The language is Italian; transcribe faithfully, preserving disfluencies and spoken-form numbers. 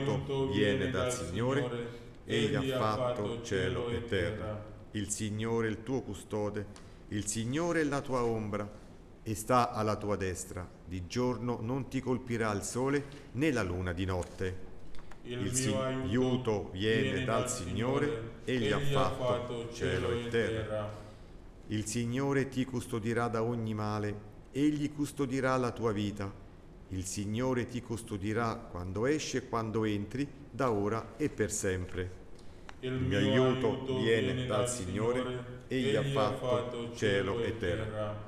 aiuto viene dal Signore, egli ha fatto cielo e terra. Il Signore è il tuo custode, il Signore è la tua ombra e sta alla tua destra. Di giorno non ti colpirà il sole né la luna di notte. Il, Il mio aiuto viene dal Signore, egli ha fatto cielo e terra. Il Signore ti custodirà da ogni male, egli custodirà la tua vita. Il Signore ti custodirà quando esci e quando entri, da ora e per sempre. Il mio aiuto viene dal Signore, egli ha fatto cielo e terra.